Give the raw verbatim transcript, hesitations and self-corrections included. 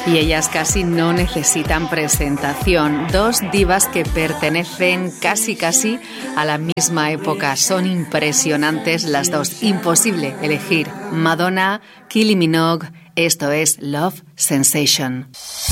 Y ellas casi no necesitan presentación. Dos divas que pertenecen casi casi a la misma época. Son impresionantes las dos. Imposible elegir. Madonna, Kylie Minogue. Esto es Love Sensation.